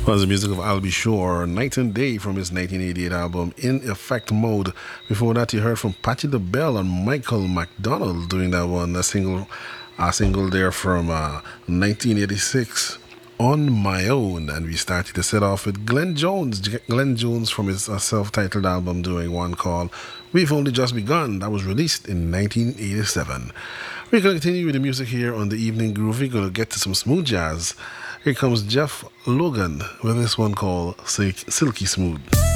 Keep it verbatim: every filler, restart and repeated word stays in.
Was the music of Albie Shore, Night and Day from his nineteen eighty-eight album In Effect Mode. Before that, you heard from Patti LaBelle and Michael McDonald doing that one, a single, a single there from uh, nineteen eighty-six, On My Own. And we started to set off with Glenn Jones, Glenn Jones from his uh, self-titled album doing one called We've Only Just Begun. That was released in nineteen eighty-seven. We're going to continue with the music here on the Evening Groove. We're going to get to some smooth jazz. Here comes Jeff Logan with this one called Silky Smooth.